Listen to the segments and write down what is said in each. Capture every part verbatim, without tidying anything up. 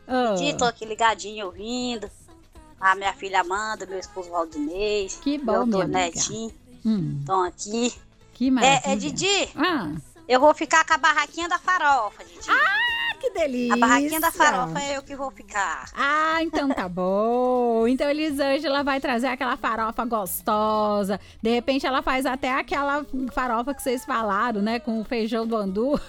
Didi, tô aqui ligadinho, ouvindo. A minha filha Amanda, meu esposo Valdinei. Que bom, meu minha dois netinhos. Hum. Estão aqui. Que maravilha. É, é Didi, Ah. eu vou ficar com a barraquinha da farofa, Didi. Ah, que delícia. A barraquinha da farofa é eu que vou ficar. Ah, então tá bom. Então Elisângela vai trazer aquela farofa gostosa. De repente ela faz até aquela farofa que vocês falaram, né? Com o feijão do andu.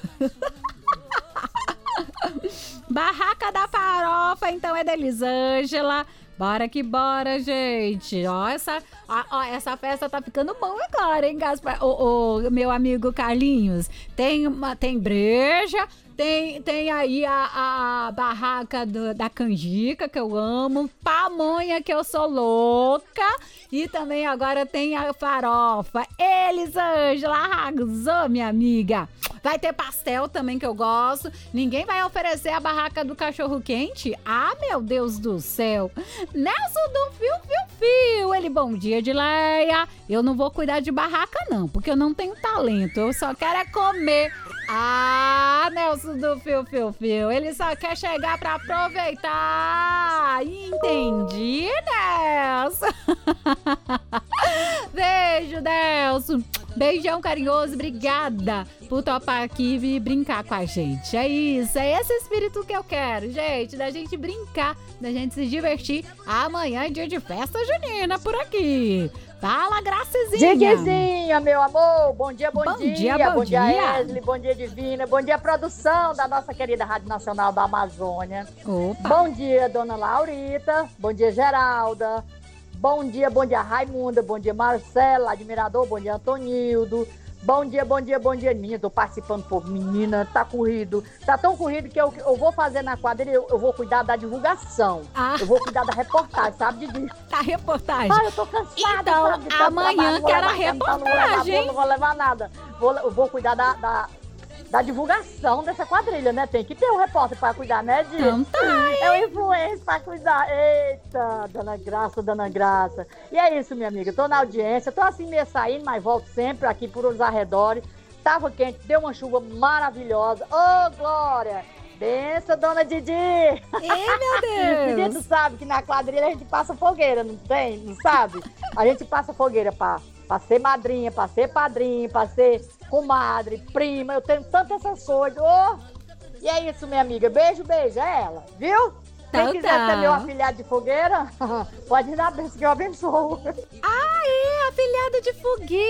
Barraca da farofa, então é da Elisângela. Bora que bora, gente. Ó, essa, ó, ó, essa festa tá ficando boa agora, hein, Gaspar? Ô, ô, meu amigo Carlinhos. Tem, uma, tem breja, tem, tem aí a, a barraca do, da canjica, que eu amo. Pamonha, que eu sou louca. E também agora tem a farofa. Elisângela, arrasou, minha amiga. Vai ter pastel também, que eu gosto. Ninguém vai oferecer a barraca do cachorro-quente? Ah, meu Deus do céu. Nelson do Fio Fio Fio. Ele, bom dia, Dileia. Eu não vou cuidar de barraca, não, porque eu não tenho talento. Eu só quero é comer. Ah, Nelson do Fio Fio Fio. Ele só quer chegar pra aproveitar. Entendi, Nelson. Beijo, Nelson. Beijão carinhoso, obrigada por topar aqui e brincar com a gente. É isso, é esse espírito que eu quero, gente, da gente brincar, da gente se divertir. Amanhã é dia de festa junina por aqui. Fala, Gracizinha. Diguizinha, meu amor. Bom dia, bom, bom dia. dia. Bom, bom dia, dia, Esli. Bom dia, Divina. Bom dia, produção da nossa querida Rádio Nacional da Amazônia. Opa. Bom dia, dona Laurita. Bom dia, Geralda. Bom dia, bom dia, Raimunda. Bom dia, Marcela, admirador. Bom dia, Antonildo. Bom dia, bom dia, bom dia, menina. Tô participando, pô, menina, tá corrido. Tá tão corrido que eu, eu vou fazer na quadrilha, eu, eu vou cuidar da divulgação. Ah. Eu vou cuidar da reportagem, sabe, Didi? Tá, reportagem. Ah, eu tô cansada, então, sabe? De amanhã quero a reportagem. reportagem. Não vou levar, não vou levar nada. Vou, eu vou cuidar da, da, da divulgação dessa quadrilha, né? Tem que ter um repórter pra cuidar, né, Didi? Então tá, é um influencer pra cuidar. Eita, dona Graça, dona Graça. E é isso, minha amiga. Tô na audiência, tô assim meio saindo, mas volto sempre aqui por os arredores. Tava quente, deu uma chuva maravilhosa. Ô, oh, Glória! Benção, dona Didi! Ei, meu Deus! Didi, tu sabe que na quadrilha a gente passa fogueira, não tem? Não sabe? A gente passa fogueira pra, pra ser madrinha, pra ser padrinho, pra ser comadre, prima. Eu tenho tantas essas coisas. Oh! E é isso, minha amiga. Beijo, beijo. É ela, viu? Quem Então, quiser tá. ser meu afilhado de fogueira, pode ir na bênção que eu abençoo. Ah, é, afilhada de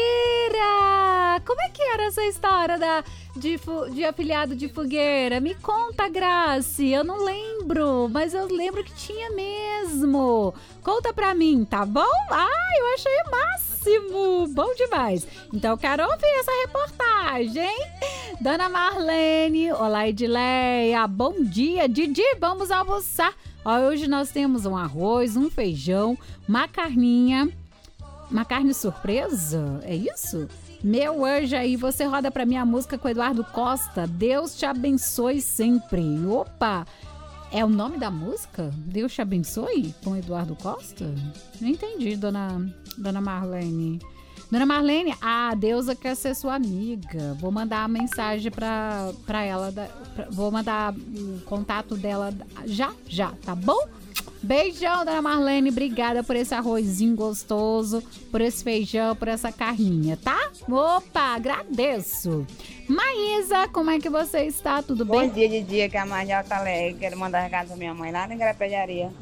fogueira! Como é que era essa história da, de, de afilhado de fogueira? Me conta, Grace, eu não lembro, mas eu lembro que tinha mesmo. Conta pra mim, tá bom? Ah, eu achei máximo, bom demais. Então eu quero ouvir essa reportagem. Dona Marlene, olá, Edileia, bom dia, Didi, vamos almoçar. Ó, hoje nós temos um arroz, um feijão, uma carninha, uma carne surpresa, é isso? Meu anjo aí, você roda pra mim a música com o Eduardo Costa, Deus te abençoe sempre. Opa, é o nome da música? Deus te abençoe com o Eduardo Costa? Não entendi, dona, dona Marlene. Dona Marlene, a Deusa quer ser sua amiga. Vou mandar a mensagem pra, pra ela. Da, pra, vou mandar o contato dela já, já, tá bom? Beijão, dona Marlene. Obrigada por esse arrozinho gostoso, por esse feijão, por essa carninha, tá? Opa, agradeço. Maísa, como é que você está? Tudo Bom bem? Bom dia, de dia, que a Marjal tá alegre. Quero mandar recado pra minha mãe lá na Igarapé de Areia.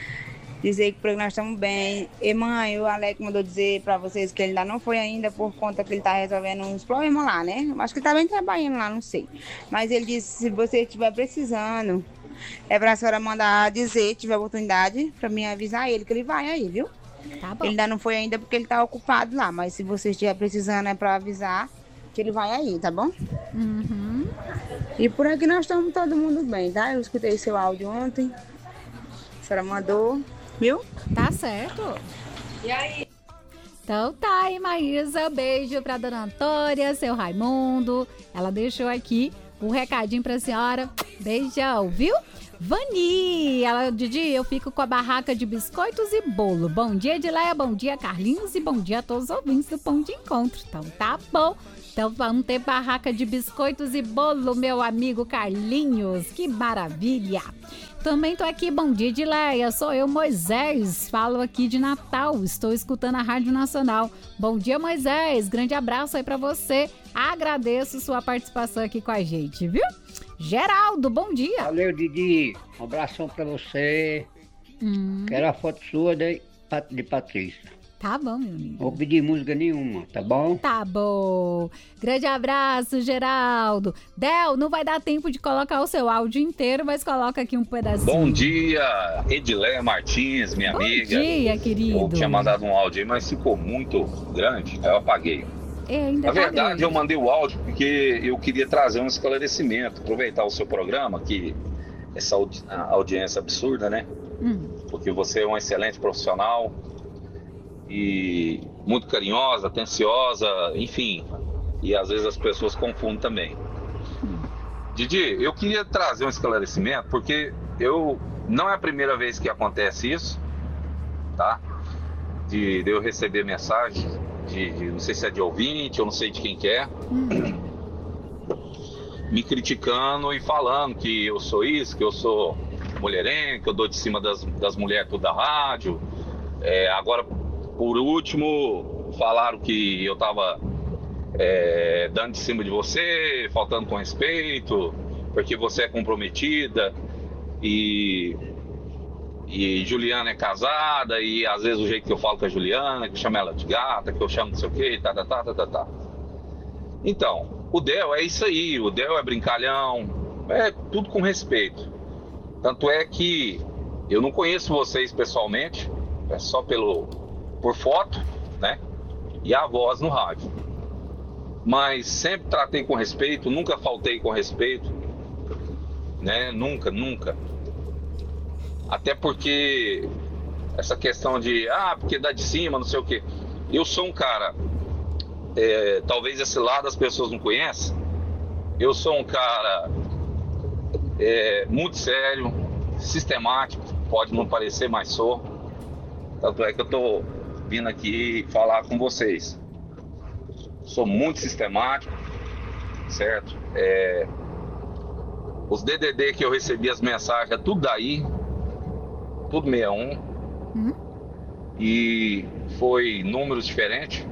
Dizer que nós estamos bem. E mãe, o Alex mandou dizer pra vocês que ele ainda não foi ainda por conta que ele tá resolvendo uns problemas lá, né? Acho que ele tá bem trabalhando lá, não sei. Mas ele disse, se você estiver precisando, é pra senhora mandar dizer, tiver oportunidade, pra mim avisar ele que ele vai aí, viu? Tá bom. Ele ainda não foi ainda porque ele tá ocupado lá, mas se você estiver precisando é pra avisar que ele vai aí, tá bom? Uhum. E por aqui nós estamos todo mundo bem, tá? Eu escutei seu áudio ontem, a senhora mandou. Viu? Tá certo. E aí? Então tá aí, Maísa. Beijo pra dona Antônia, seu Raimundo. Ela deixou aqui um recadinho pra senhora. Beijão, viu? Vani, ela, Didi, eu fico com a barraca de biscoitos e bolo. Bom dia, Edileia, bom dia, Carlinhos, e bom dia a todos os ouvintes do Pão de Encontro. Então tá bom. Então vamos ter barraca de biscoitos e bolo, meu amigo Carlinhos. Que maravilha! Também tô aqui, bom dia, Edileia. Sou eu, Moisés. Falo aqui de Natal. Estou escutando a Rádio Nacional. Bom dia, Moisés. Grande abraço aí pra você. Agradeço sua participação aqui com a gente, viu? Geraldo, bom dia. Valeu, Didi. Um abração pra você. Hum. Quero a foto sua de, de Patrícia. Tá bom, meu amigo. Não vou pedir música nenhuma, tá bom? Tá bom. Grande abraço, Geraldo. Del, não vai dar tempo de colocar o seu áudio inteiro, mas coloca aqui um pedacinho. Bom dia, Edileia Martins, minha bom amiga. Bom dia, querido. Eu tinha mandado um áudio aí, mas ficou muito grande, aí eu apaguei. É, ainda Na tá verdade, grande. eu mandei o áudio porque eu queria trazer um esclarecimento, aproveitar o seu programa, que essa audi- audiência absurda, né? Hum. Porque você é um excelente profissional e muito carinhosa, atenciosa, enfim, e às vezes as pessoas confundem também. Hum. Didi, eu queria trazer um esclarecimento, porque eu não é a primeira vez que acontece isso, tá? De, de eu receber mensagem, de, de, não sei se é de ouvinte, eu não sei de quem que é, hum. me criticando e falando que eu sou isso, que eu sou mulherengo, que eu dou de cima das, das mulheres tudo da rádio. É, agora, por último, falaram que eu tava é, dando de cima de você, faltando com respeito, porque você é comprometida e, e Juliana é casada, e às vezes o jeito que eu falo com a Juliana, que eu chamo ela de gata, que eu chamo não sei o que, tá, tá, tá, tá, tá, tá. Então, o Del é isso aí, o Del é brincalhão, é tudo com respeito. Tanto é que eu não conheço vocês pessoalmente, é só pelo, por foto, né? E a voz no rádio. Mas sempre tratei com respeito, nunca faltei com respeito, né? Nunca, nunca. Até porque essa questão de, ah, porque dá de cima, não sei o quê. Eu sou um cara, é, talvez esse lado as pessoas não conhecem. Eu sou um cara É, muito sério, sistemático, pode não parecer, mas sou. Tanto é que eu tô vindo aqui falar com vocês. Sou muito sistemático, certo? É, os D D D que eu recebi as mensagens, é tudo daí, tudo sessenta e um, uhum. E foi números diferentes.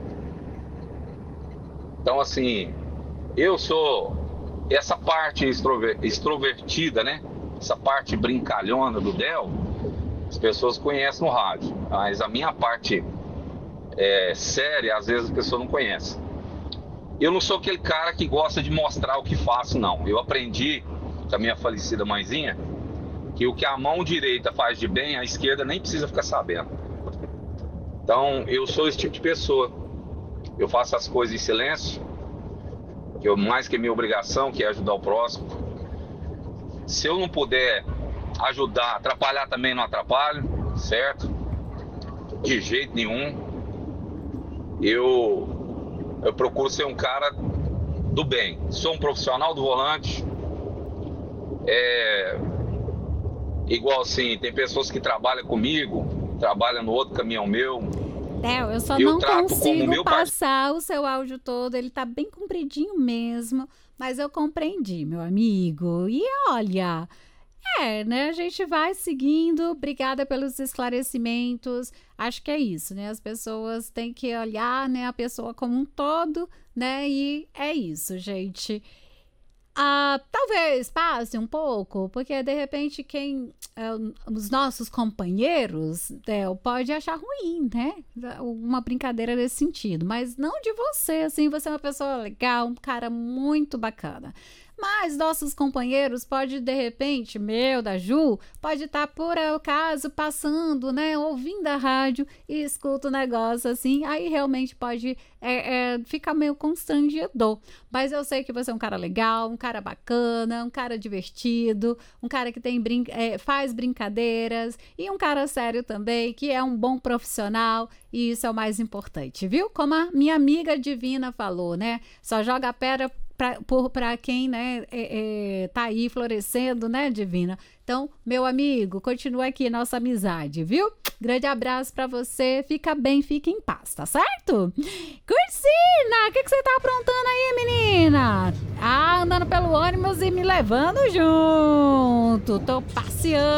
Então, assim, eu sou essa parte extrover- extrovertida, né? Essa parte brincalhona do Del, as pessoas conhecem no rádio, mas a minha parte é, séria, às vezes as pessoas não conhecem. Eu não sou aquele cara que gosta de mostrar o que faço, não. Eu aprendi com a minha falecida mãezinha que o que a mão direita faz de bem, a esquerda nem precisa ficar sabendo. Então, eu sou esse tipo de pessoa. Eu faço as coisas em silêncio, que eu, mais que minha obrigação, que é ajudar o próximo. Se eu não puder ajudar, atrapalhar também não atrapalho, certo? De jeito nenhum. Eu, eu procuro ser um cara do bem. Sou um profissional do volante. É igual assim, tem pessoas que trabalham comigo, trabalham no outro caminhão meu. Del, eu só eu não consigo passar par... o seu áudio todo, ele tá bem compridinho mesmo, mas eu compreendi, meu amigo. E olha, é, né, a gente vai seguindo, obrigada pelos esclarecimentos, acho que é isso, né, as pessoas têm que olhar, né, a pessoa como um todo, né, e é isso, gente. Ah, talvez passe um pouco, porque de repente quem é, os nossos companheiros é, pode achar ruim, né? Uma brincadeira nesse sentido, mas não de você, assim, você é uma pessoa legal, um cara muito bacana. Mas nossos companheiros pode de repente, meu, da Ju, pode estar por acaso passando, né, ouvindo a rádio e escuta o negócio assim, aí realmente pode é, é, ficar meio constrangedor. Mas eu sei que você é um cara legal, um cara bacana, um cara divertido, um cara que tem brin- é, faz brincadeiras e um cara sério também, que é um bom profissional, e isso é o mais importante, viu? Como a minha amiga Divina falou, né? Só joga pedra pra, por, pra quem, né, é, é, tá aí florescendo, né, Divina? Então, meu amigo, continua aqui nossa amizade, viu? Grande abraço pra você, fica bem, fica em paz, tá certo? Cursina, o que, que você tá aprontando aí, menina? Ah, andando pelo ônibus e me levando junto, tô passeando.